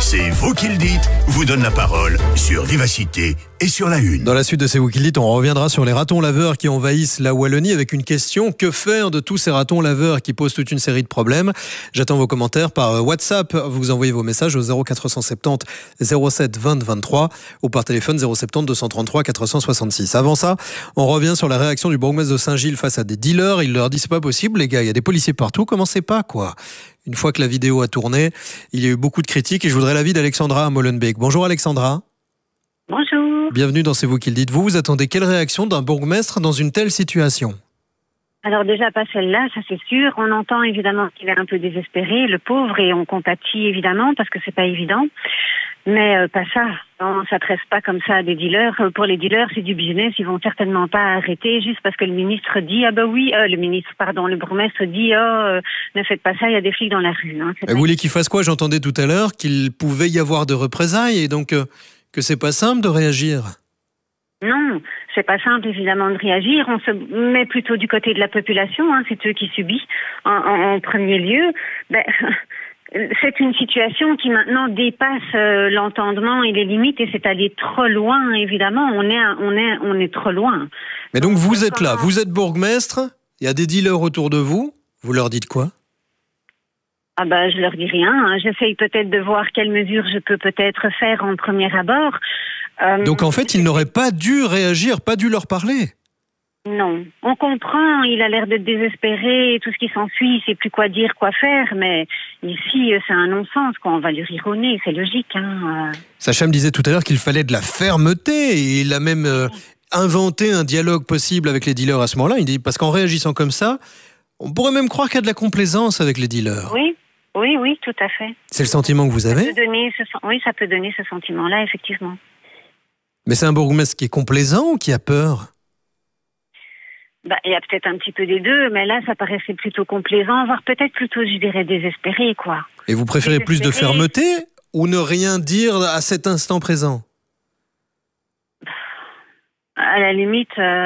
C'est vous qui le dites, vous donne la parole sur Vivacité et sur la Une. Dans la suite de C'est vous qui le dites, on reviendra sur les ratons laveurs qui envahissent la Wallonie avec une question: que faire de tous ces ratons laveurs qui posent toute une série de problèmes? J'attends vos commentaires par WhatsApp. Vous envoyez vos messages au 0470 07 20 23 ou par téléphone 070 233 466. Avant ça, on revient sur la réaction du bourgmestre de Saint-Gilles face à des dealers. Il leur dit: c'est pas possible les gars, il y a des policiers partout, commencez pas quoi. Une fois que la vidéo a tourné, il y a eu beaucoup de critiques et je voudrais l'avis d'Alexandra à Molenbeek. Bonjour Alexandra. Bonjour. Bienvenue dans C'est vous qui le dites. Vous attendez quelle réaction d'un bourgmestre dans une telle situation? Alors déjà pas celle-là, ça c'est sûr. On entend évidemment qu'il est un peu désespéré, le pauvre, et on compatit évidemment parce que c'est pas évident. Mais pas ça. On s'adresse pas comme ça à des dealers. Pour les dealers, c'est du business. Ils vont certainement pas arrêter juste parce que le ministre dit le bourgmestre dit ne faites pas ça, il y a des flics dans la rue. Hein. Vous voulez qu'il fasse quoi? J'entendais tout à l'heure qu'il pouvait y avoir de représailles et donc que c'est pas simple de réagir. Non, c'est pas simple évidemment de réagir. On se met plutôt du côté de la population. Hein. C'est eux qui subissent en premier lieu. C'est une situation qui maintenant dépasse l'entendement et les limites et c'est allé trop loin, évidemment. On est trop loin. Mais donc vous êtes là, vous êtes bourgmestre, il y a des dealers autour de vous, vous leur dites quoi? Je leur dis rien. Hein. J'essaye peut-être de voir quelles mesures je peux peut-être faire en premier abord. Donc en fait, ils n'auraient pas dû réagir, pas dû leur parler. Non, on comprend, il a l'air d'être désespéré, tout ce qui s'ensuit, il sait plus quoi dire, quoi faire, mais ici, c'est un non-sens, quoi. On va lui rire au nez, c'est logique. Hein. Sacha me disait tout à l'heure qu'il fallait de la fermeté, et il a même inventé un dialogue possible avec les dealers à ce moment-là. Il dit, parce qu'en réagissant comme ça, on pourrait même croire qu'il y a de la complaisance avec les dealers. Oui, tout à fait. C'est le sentiment que vous avez? Ça peut donner ce sentiment-là, effectivement. Mais c'est un bourgmestre qui est complaisant ou qui a peur? Il y a peut-être un petit peu des deux, mais là, ça paraissait plutôt complaisant, voire peut-être plutôt, je dirais, désespéré, quoi. Et vous préférez plus de fermeté ou ne rien dire à cet instant présent? À la limite,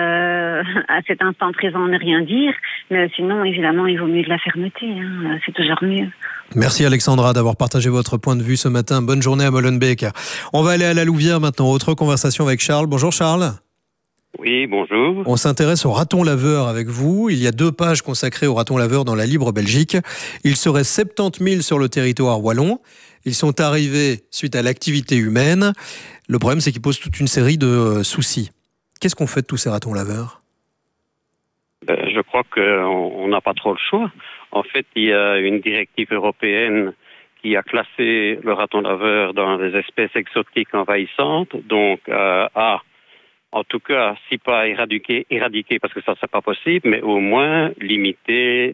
à cet instant présent, ne rien dire, mais sinon, évidemment, il vaut mieux de la fermeté, hein. C'est toujours mieux. Merci Alexandra d'avoir partagé votre point de vue ce matin. Bonne journée à Molenbeek. On va aller à la Louvière maintenant. Autre conversation avec Charles. Bonjour Charles. Oui, bonjour. On s'intéresse aux ratons laveurs avec vous. Il y a 2 pages consacrées aux ratons laveurs dans la Libre Belgique. Il serait 70 000 sur le territoire wallon. Ils sont arrivés suite à l'activité humaine. Le problème, c'est qu'ils posent toute une série de soucis. Qu'est-ce qu'on fait de tous ces ratons laveurs? Je crois qu'on n'a pas trop le choix. En fait, il y a une directive européenne qui a classé le raton laveur dans les espèces exotiques envahissantes. Donc, en tout cas, si pas éradiquer parce que ça c'est pas possible, mais au moins limiter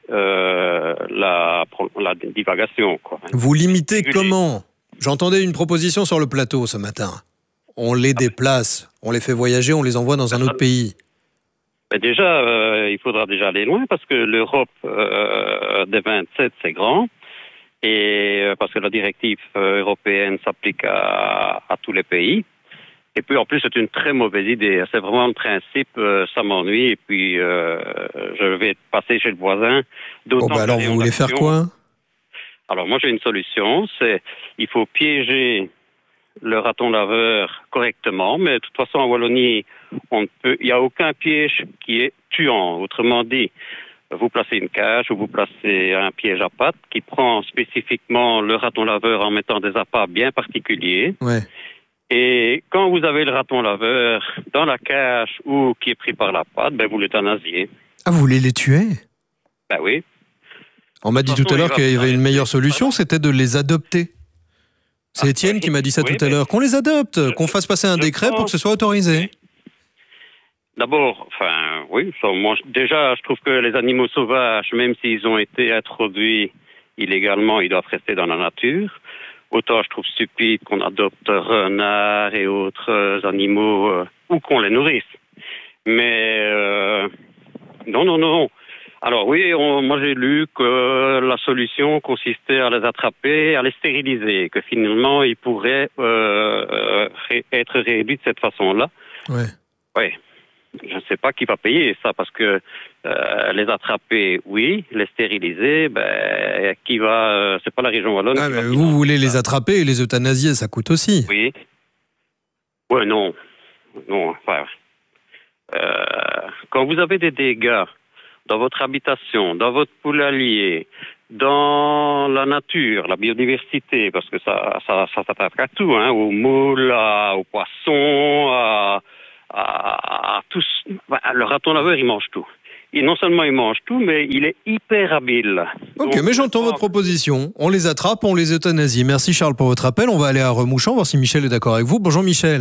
la divagation, quoi. Vous limitez comment? J'entendais une proposition sur le plateau ce matin. On les déplace, on les fait voyager, on les envoie dans un autre pays. Mais déjà, il faudra déjà aller loin parce que l'Europe des 27 c'est grand et parce que la directive européenne s'applique à tous les pays. Et puis, en plus, c'est une très mauvaise idée. C'est vraiment le principe, ça m'ennuie. Et puis, je vais passer chez le voisin. Alors, vous voulez faire quoi? Alors, moi, j'ai une solution. Il faut piéger le raton laveur correctement. Mais de toute façon, en Wallonie, il n'y a aucun piège qui est tuant. Autrement dit, vous placez une cage ou vous placez un piège à pattes qui prend spécifiquement le raton laveur en mettant des appâts bien particuliers. Ouais. Et quand vous avez le raton laveur dans la cage ou qui est pris par la patte, vous l'euthanasiez. Ah, vous voulez les tuer? Oui. On m'a dit tout à l'heure qu'il y avait une meilleure solution, c'était de les adopter. C'est Étienne qui m'a dit ça tout à l'heure. Qu'on les adopte, qu'on fasse passer un décret pour que ce soit autorisé. D'abord, moi, déjà, je trouve que les animaux sauvages, même s'ils ont été introduits illégalement, ils doivent rester dans la nature. Autant je trouve stupide qu'on adopte renards et autres animaux ou qu'on les nourrisse. Mais non. Alors oui, moi j'ai lu que la solution consistait à les attraper, à les stériliser, que finalement ils pourraient être réduits de cette façon-là. Ouais. Oui. je ne sais pas qui va payer ça, parce que les attraper, oui, les stériliser, qui va... c'est pas la région wallonne. Ah, mais vous voulez les attraper et les euthanasier, ça coûte aussi. Oui. Ouais, non. Enfin, quand vous avez des dégâts dans votre habitation, dans votre poulailler, dans la nature, la biodiversité, parce que ça s'attaque à tout, hein, aux moules, aux poissons, à tous. Le raton laveur, il mange tout. Et non seulement il mange tout, mais il est hyper habile. Ok, mais j'entends votre proposition. On les attrape, on les euthanasie. Merci Charles pour votre appel. On va aller à Remouchant, voir si Michel est d'accord avec vous. Bonjour Michel.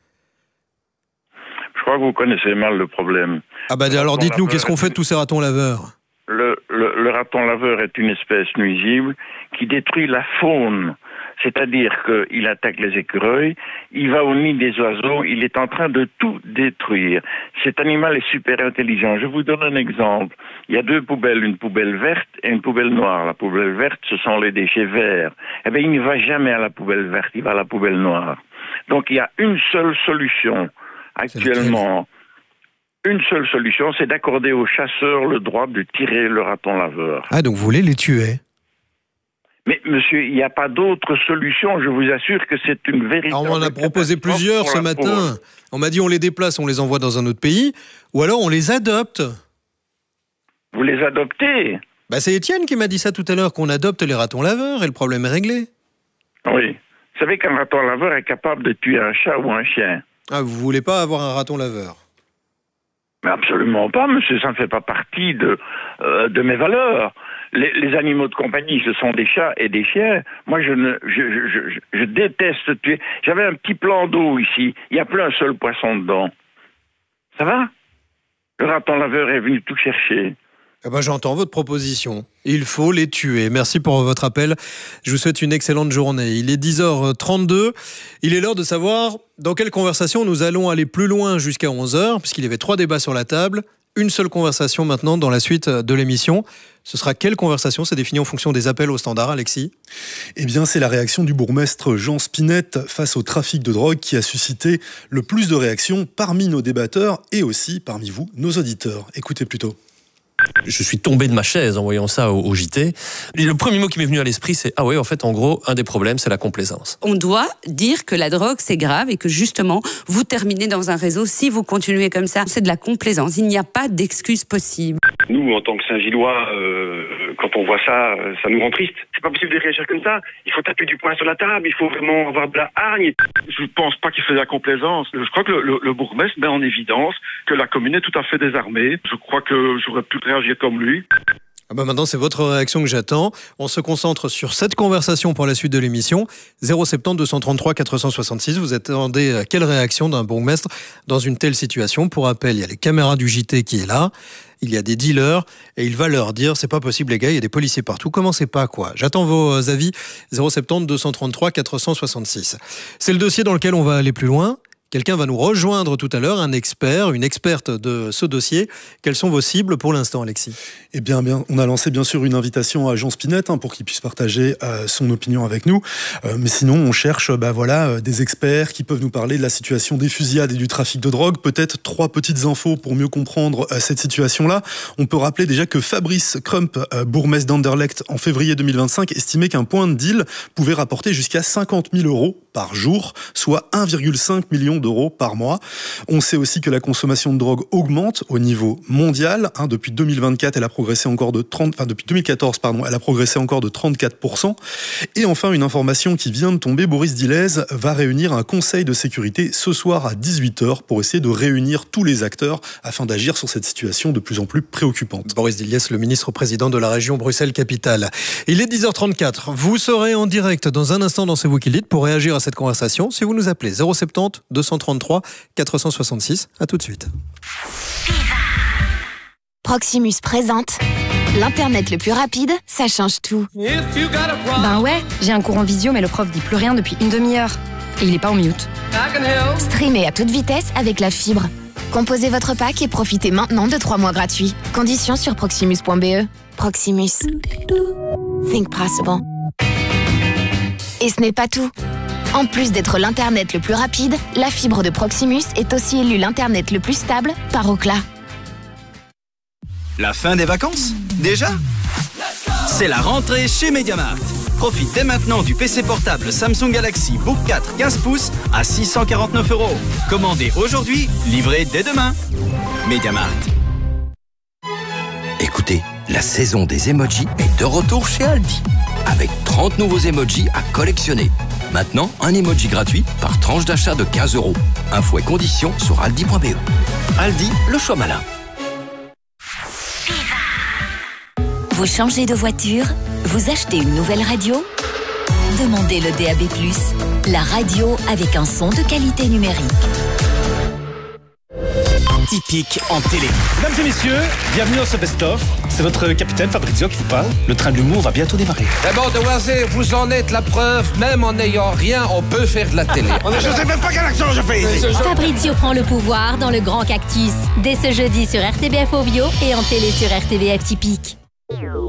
Je crois que vous connaissez mal le problème. Ah bah alors dites-nous, qu'est-ce qu'on fait de tous ces ratons laveurs ? Le raton laveur est une espèce nuisible qui détruit la faune. C'est-à-dire qu'il attaque les écureuils, il va au nid des oiseaux, il est en train de tout détruire. Cet animal est super intelligent. Je vous donne un exemple. Il y a 2 poubelles, une poubelle verte et une poubelle noire. La poubelle verte, ce sont les déchets verts. Eh bien, il ne va jamais à la poubelle verte, il va à la poubelle noire. Donc, il y a une seule solution actuellement. Une seule solution, c'est d'accorder aux chasseurs le droit de tirer le raton laveur. Ah, donc vous voulez les tuer ? Mais monsieur, il n'y a pas d'autre solution. Je vous assure que c'est une véritable... Alors, on en a proposé plusieurs ce matin. On m'a dit on les déplace, on les envoie dans un autre pays, ou alors on les adopte. Vous les adoptez ? C'est Étienne qui m'a dit ça tout à l'heure, qu'on adopte les ratons laveurs et le problème est réglé. Oui. Vous savez qu'un raton laveur est capable de tuer un chat ou un chien. Ah, vous voulez pas avoir un raton laveur ? Mais absolument pas, monsieur, ça ne fait pas partie de mes valeurs. Les animaux de compagnie, ce sont des chats et des chiens. Moi, je déteste tuer. J'avais un petit plan d'eau ici, il n'y a plus un seul poisson dedans. Ça va ? Le raton laveur est venu tout chercher. J'entends votre proposition. Il faut les tuer. Merci pour votre appel. Je vous souhaite une excellente journée. Il est 10h32. Il est l'heure de savoir dans quelle conversation nous allons aller plus loin jusqu'à 11h, puisqu'il y avait 3 débats sur la table. Une seule conversation maintenant dans la suite de l'émission. Ce sera quelle conversation ? C'est défini en fonction des appels au standard, Alexis ? Eh bien, c'est la réaction du bourgmestre Jean Spinette face au trafic de drogue qui a suscité le plus de réactions parmi nos débatteurs et aussi parmi vous, nos auditeurs. Écoutez plutôt. Je suis tombé de ma chaise en voyant ça au JT. Et le premier mot qui m'est venu à l'esprit, c'est « Ah oui, en fait, en gros, un des problèmes, c'est la complaisance. » On doit dire que la drogue, c'est grave et que justement, vous terminez dans un réseau, si vous continuez comme ça, c'est de la complaisance. Il n'y a pas d'excuse possible. Nous, en tant que Saint-Gillois, quand on voit ça, ça nous rend triste. C'est pas possible de réagir comme ça. Il faut taper du poing sur la table, il faut vraiment avoir de la hargne. Je ne pense pas qu'il fait de la complaisance. Je crois que le bourgmestre met en évidence que la commune est tout à fait désarmée. Je crois que j'aurais pu réagir comme lui. Maintenant, c'est votre réaction que j'attends. On se concentre sur cette conversation pour la suite de l'émission. 070 233 466. Vous attendez quelle réaction d'un bourgmestre dans une telle situation ? Pour rappel, il y a les caméras du JT qui est là. Il y a des dealers et il va leur dire c'est pas possible les gars, il y a des policiers partout. Commencez pas quoi. J'attends vos avis. 070 233 466. C'est le dossier dans lequel on va aller plus loin. Quelqu'un va nous rejoindre tout à l'heure, un expert, une experte de ce dossier. Quelles sont vos cibles pour l'instant, Alexis ? Eh bien, on a lancé bien sûr une invitation à Jean Spinette pour qu'il puisse partager son opinion avec nous. Mais sinon, on cherche des experts qui peuvent nous parler de la situation des fusillades et du trafic de drogue. Peut-être 3 petites infos pour mieux comprendre cette situation-là. On peut rappeler déjà que Fabrice Crump, bourgmestre d'Anderlecht en février 2025, estimait qu'un point de deal pouvait rapporter jusqu'à 50 000 € par jour, soit 1,5 million d'euros par mois. On sait aussi que la consommation de drogue augmente au niveau mondial. Depuis 2024, elle a progressé encore de depuis 2014, elle a progressé encore de 34%. Et enfin, une information qui vient de tomber, Boris Dillez va réunir un conseil de sécurité ce soir à 18h pour essayer de réunir tous les acteurs afin d'agir sur cette situation de plus en plus préoccupante. Boris Dillez, le ministre-président de la région Bruxelles-Capitale. Il est 10h34. Vous serez en direct dans un instant dans C'est vous qui le dites pour réagir à cette conversation. Si vous nous appelez 070 233 466. À tout de suite. Proximus présente l'Internet le plus rapide, ça change tout. Ben ouais, j'ai un cours en visio mais le prof dit plus rien depuis une demi-heure. Et il est pas en mute. Streamez à toute vitesse avec la fibre. Composez votre pack et profitez maintenant de 3 mois gratuits. Conditions sur proximus.be. Proximus. Think possible. Et ce n'est pas tout. En plus d'être l'Internet le plus rapide, la fibre de Proximus est aussi élue l'Internet le plus stable par Ookla. La fin des vacances? Déjà? C'est la rentrée chez MediaMarkt. Profite dès maintenant du PC portable Samsung Galaxy Book 4 15 pouces à 649 €. Commandez aujourd'hui, livré dès demain. MediaMarkt. Écoutez, la saison des emojis est de retour chez Aldi. Avec 30 nouveaux emojis à collectionner. Maintenant, un emoji gratuit par tranche d'achat de 15 €. Infos et conditions sur aldi.be. Aldi, le choix malin. Vous changez de voiture? Vous achetez une nouvelle radio? Demandez le DAB+, la radio avec un son de qualité numérique. Typique en télé. Mesdames et messieurs, bienvenue dans ce best-of. C'est votre capitaine Fabrizio qui vous parle. Le train de l'humour va bientôt démarrer. D'abord, de Oisé, vous en êtes la preuve. Même en n'ayant rien, on peut faire de la télé. Je sais même pas quel accent je fais ici. Fabrizio prend le pouvoir dans le Grand Cactus. Dès ce jeudi sur RTBF Ovio et en télé sur RTBF Typique.